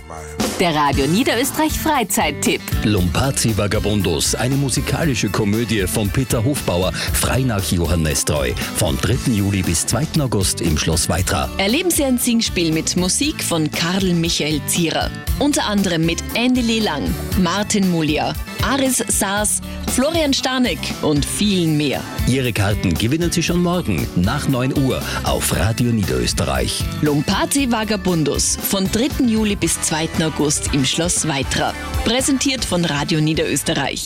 Der Radio Niederösterreich Freizeittipp. Lumpazzi Vagabundos, eine musikalische Komödie von Peter Hofbauer, frei nach Johann Nestroy. Von 3. Juli bis 2. August im Schloss Weitra. Erleben Sie ein Singspiel mit Musik von Karl Michael Zierer. Unter anderem mit Andy Lee Lang, Martin Mulia, Aris Saas, Florian Stanek und vielen mehr. Ihre Karten gewinnen Sie schon morgen nach 9 Uhr auf Radio Niederösterreich. Lumpazzi Vagabundos von 3. Juli bis 2. August im Schloss Weitra. Präsentiert von Radio Niederösterreich.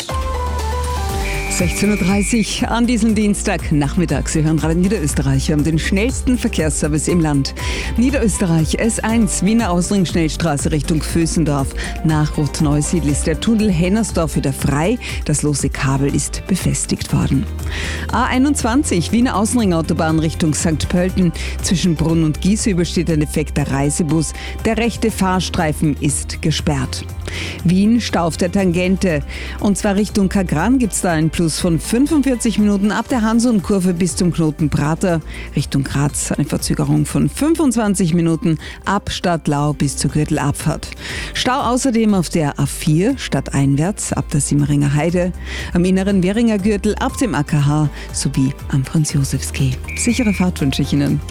16.30 Uhr an diesem Dienstagnachmittag. Sie hören Radio Niederösterreich. Wir haben den schnellsten Verkehrsservice im Land. Niederösterreich S1, Wiener Ausring-Schnellstraße Richtung Vösendorf. Nach Rothneusiedl ist der Tunnel Hennersdorf wieder frei. Das lose Kabel ist befestigt worden. A21, Wiener Außenringautobahn Richtung St. Pölten. Zwischen Brunn und Gieshübel steht ein defekter Reisebus. Der rechte Fahrstreifen ist gesperrt. Wien, Stau auf der Tangente. Und zwar Richtung Kagran gibt es da ein Plus von 45 Minuten ab der Hanson-Kurve bis zum Knoten Prater. Richtung Graz eine Verzögerung von 25 Minuten ab Stadtlau bis zur Gürtelabfahrt. Stau außerdem auf der A4 stadteinwärts ab der Simmeringer Heide, am inneren Währinger Gürtel ab dem AKH sowie am Franz-Josefs-Quai. Sichere Fahrt wünsche ich Ihnen.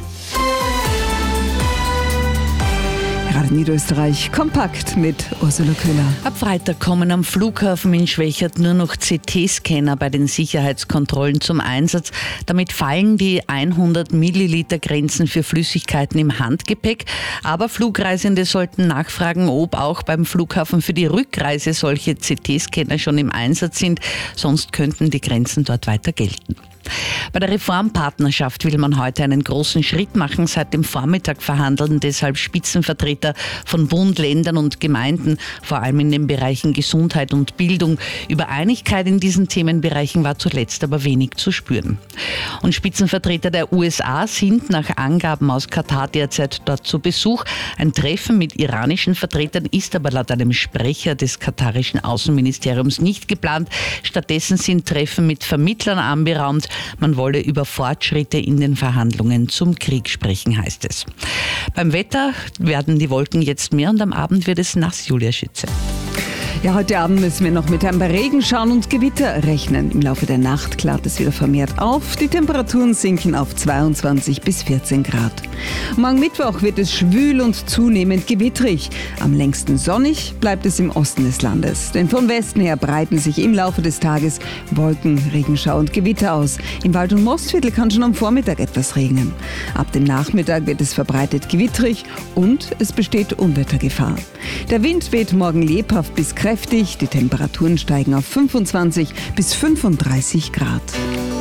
Radio Niederösterreich kompakt mit Ursula Köhler. Ab Freitag kommen am Flughafen in Schwechat nur noch CT-Scanner bei den Sicherheitskontrollen zum Einsatz. Damit fallen die 100 Milliliter Grenzen für Flüssigkeiten im Handgepäck. Aber Flugreisende sollten nachfragen, ob auch beim Flughafen für die Rückreise solche CT-Scanner schon im Einsatz sind. Sonst könnten die Grenzen dort weiter gelten. Bei der Reformpartnerschaft will man heute einen großen Schritt machen. Seit dem Vormittag verhandeln deshalb Spitzenvertreter von Bund, Ländern und Gemeinden, vor allem in den Bereichen Gesundheit und Bildung. Über Einigkeit in diesen Themenbereichen war zuletzt aber wenig zu spüren. Und Spitzenvertreter der USA sind nach Angaben aus Katar derzeit dort zu Besuch. Ein Treffen mit iranischen Vertretern ist aber laut einem Sprecher des katarischen Außenministeriums nicht geplant. Stattdessen sind Treffen mit Vermittlern anberaumt. Man wolle über Fortschritte in den Verhandlungen zum Krieg sprechen, heißt es. Beim Wetter werden die Wolken jetzt mehr und am Abend wird es nass, Julia Schütze. Ja, heute Abend müssen wir noch mit ein paar Regenschauern und Gewitter rechnen. Im Laufe der Nacht klart es wieder vermehrt auf. Die Temperaturen sinken auf 22 bis 14 Grad. Morgen Mittwoch wird es schwül und zunehmend gewittrig. Am längsten sonnig bleibt es im Osten des Landes. Denn von Westen her breiten sich im Laufe des Tages Wolken, Regenschauer und Gewitter aus. Im Wald- und Mostviertel kann schon am Vormittag etwas regnen. Ab dem Nachmittag wird es verbreitet gewittrig und es besteht Unwettergefahr. Der Wind weht morgen lebhaft bis kräftig. Die Temperaturen steigen auf 25 bis 35 Grad.